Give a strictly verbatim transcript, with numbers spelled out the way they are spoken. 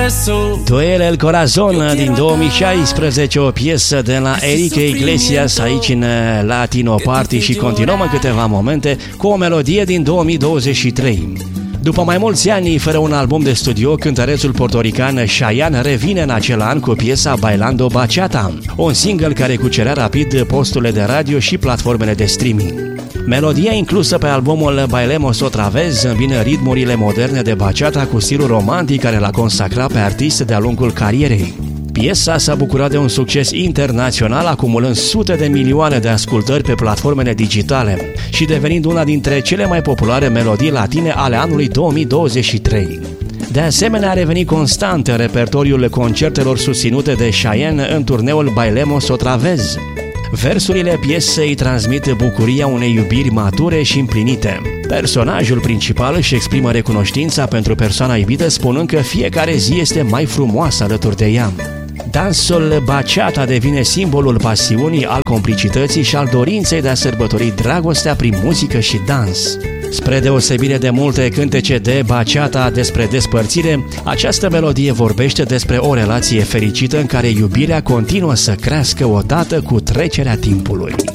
Duele el Corazon din două mii șaisprezece, o piesă de la Enrique Iglesias aici în Latino Party și continuăm în câteva momente cu o melodie din două mii douăzeci și trei. După mai mulți ani fără un album de studio, cântărețul portorican Chayanne revine în acel an cu piesa Bailando Bachata, un single care cucerea rapid posturile de radio și platformele de streaming. Melodia inclusă pe albumul Bailemos Otra Vez îmbină ritmurile moderne de bachata cu stilul romantic care l-a consacrat pe artist de-a lungul carierei. Piesa s-a bucurat de un succes internațional, acumulând sute de milioane de ascultări pe platformele digitale și devenind una dintre cele mai populare melodii latine ale anului două mii douăzeci și trei. De asemenea, a revenit constant în repertoriul concertelor susținute de Chayanne în turneul Bailemos Otra Vez. Versurile piesei transmit bucuria unei iubiri mature și împlinite. Personajul principal își exprimă recunoștința pentru persoana iubită, spunând că fiecare zi este mai frumoasă alături de ea. Dansul bachata devine simbolul pasiunii, al complicității și al dorinței de a sărbători dragostea prin muzică și dans. Spre deosebire de multe cântece de bachata despre despărțire, această melodie vorbește despre o relație fericită în care iubirea continuă să crească odată cu trecerea timpului.